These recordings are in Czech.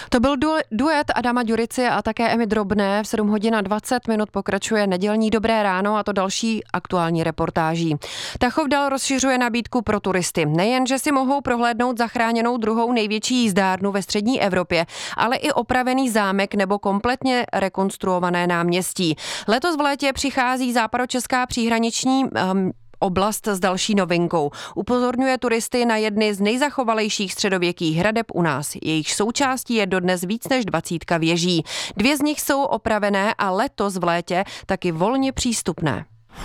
To byl duet Adama Ďurici a také Emy Drobné. V 7 hodin a 20 minut pokračuje nedělní Dobré ráno a to další aktuální reportáží. Tachov dál rozšiřuje nabídku pro turisty. Nejen, že si mohou prohlédnout zachráněnou druhou největší jízdárnu ve střední Evropě, ale i opravený zámek nebo kompletně rekonstruované náměstí. Letos v létě přichází západočeská příhraniční oblast s další novinkou. Upozorňuje turisty na jedny z nejzachovalejších středověkých hradeb u nás. Jejich součástí je dodnes víc než 20 věží. 2 z nich jsou opravené a letos v létě taky volně přístupné.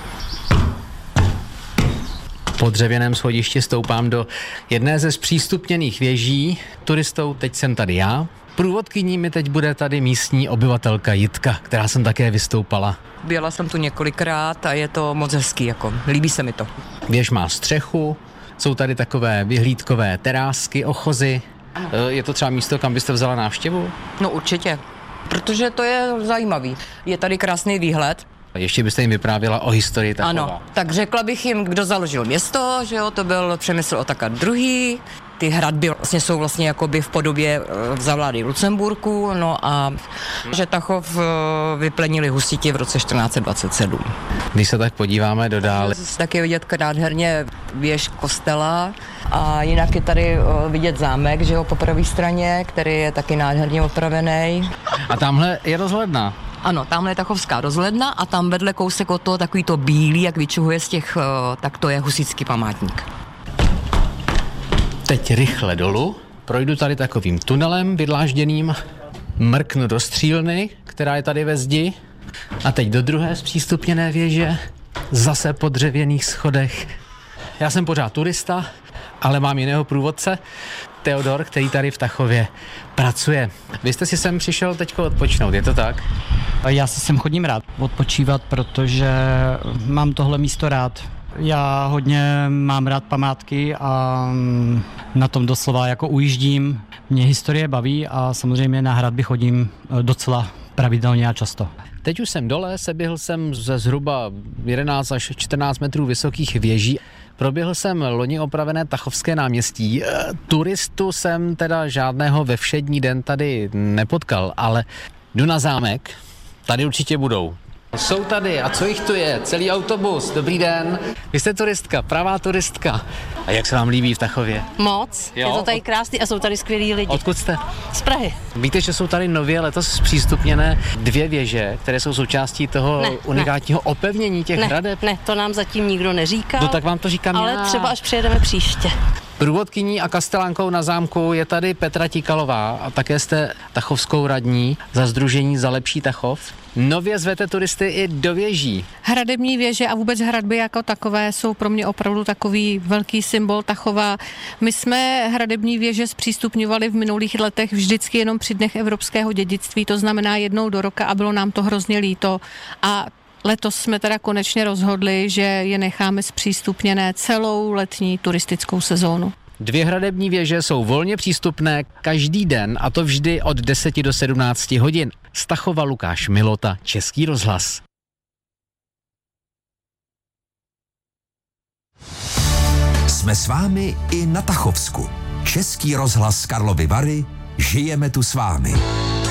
Po dřevěném schodišti stoupám do jedné ze zpřístupněných věží. Turistou teď jsem tady já. Průvodkyní mi teď bude tady místní obyvatelka Jitka, která jsem také vystoupala. Byla jsem tu několikrát a je to moc hezký, líbí se mi to. Věž má střechu, jsou tady takové vyhlídkové terásky, ochozy. Je to třeba místo, kam byste vzala návštěvu? No určitě, protože to je zajímavý. Je tady krásný výhled. Ještě byste jim vyprávěla o historii Tachova. Ano, tak řekla bych jim, kdo založil město, že jo, to byl Přemysl Otakar II. Ty hradby jsou vlastně jakoby v podobě za vlády Lucemburku, no a že Tachov vyplenili husiti v roce 1427. Když se tak podíváme do dále. Tak je vidět nádherně věž kostela a jinak je tady vidět zámek, že jo, po pravé straně, který je taky nádherně opravený. A tamhle je rozhledna. Ano, tamhle je tachovská rozhledna a tam vedle kousek od toho takový to bílý, jak vyčuhuje z těch, tak to je husitský památník. Teď rychle dolů, projdu tady takovým tunelem vydlážděným, mrknu do střílny, která je tady ve zdi a teď do druhé zpřístupněné věže, zase po dřevěných schodech. Já jsem pořád turista, ale mám jiného průvodce, Teodor, který tady v Tachově pracuje. Vy jste si sem přišel teďko odpočnout, je to tak? Já si sem chodím rád odpočívat, protože mám tohle místo rád. Já hodně mám rád památky a na tom doslova jako ujíždím. Mě historie baví a samozřejmě na hradby chodím docela pravidelně a často. Teď už jsem dole, seběhl jsem ze zhruba 11 až 14 metrů vysokých věží. Proběhl jsem loni opravené Tachovské náměstí. Turistu jsem teda žádného ve všední den tady nepotkal, ale jdu na zámek, tady určitě budou. Jsou tady, a co jich tu je? Celý autobus, dobrý den. Vy jste turistka, pravá turistka. A jak se vám líbí v Tachově? Moc, jo? Je to tady krásný a jsou tady skvělí lidi. Odkud jste? Z Prahy. Víte, že jsou tady nově letos zpřístupněné 2 věže, které jsou součástí toho unikátního opevnění těch hradeb? Ne, to nám zatím nikdo neříkal. No tak vám to říkám ale já. třeba až přijedeme příště. Průvodkyní a kastelánkou na zámku je tady Petra Tikalová a také jste tachovskou radní za Sdružení Za lepší Tachov. Nově zvete turisty i do věží. Hradební věže a vůbec hradby jako takové jsou pro mě opravdu takový velký symbol Tachova. My jsme hradební věže zpřístupňovali v minulých letech vždycky jenom při dnech evropského dědictví, to znamená jednou do roka a bylo nám to hrozně líto. A letos jsme teda konečně rozhodli, že je necháme zpřístupněné celou letní turistickou sezónu. 2 hradební věže jsou volně přístupné každý den a to vždy od 10 do 17 hodin. Z Tachova Lukáš Milota, Český rozhlas. Jsme s vámi i na Tachovsku. Český rozhlas Karlovy Vary, žijeme tu s vámi.